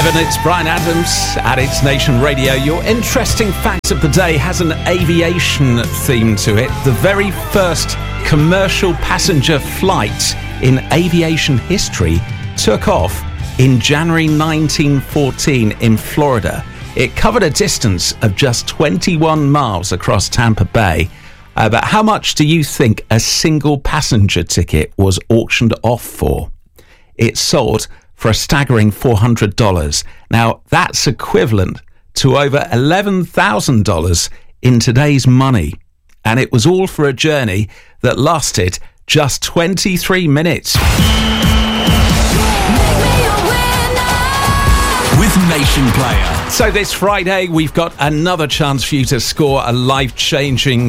11, it's Brian Adams at It's Nation Radio. Your interesting fact of the day has an aviation theme to it. The very first commercial passenger flight in aviation history took off in January 1914 in Florida. It covered a distance of just 21 miles across Tampa Bay. But how much do you think a single passenger ticket was auctioned off for? It sold for a staggering $400. Now, that's equivalent to over $11,000 in today's money. And it was all for a journey that lasted just 23 minutes. With Nation Player. So this Friday, we've got another chance for you to score a life-changing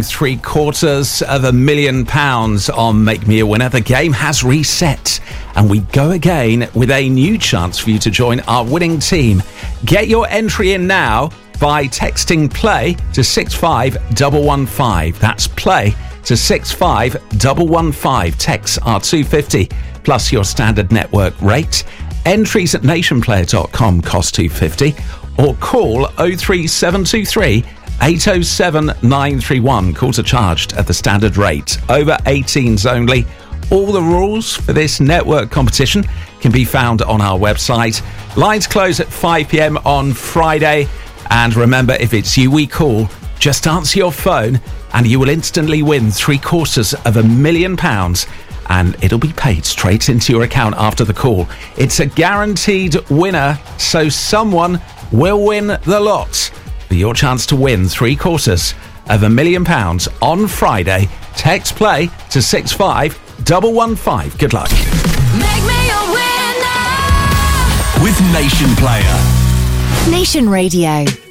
£750,000 on Make Me a Winner. The game has reset, and we go again with a new chance for you to join our winning team. Get your entry in now by texting PLAY to 65115. That's PLAY to 65115. Texts are $2.50 plus your standard network rate. Entries at nationplayer.com cost $2.50 or call 03723 807 931. Calls are charged at the standard rate. Over 18s only. All the rules for this network competition can be found on our website. Lines close at 5 p.m. on Friday. And remember, if it's you we call, just answer your phone and you will instantly win £750,000. And it'll be paid straight into your account after the call. It's a guaranteed winner, so someone will win the lot. For your chance to win £750,000 on Friday, text PLAY to 65115. Good luck. Make me a winner with Nation Player. Nation Radio.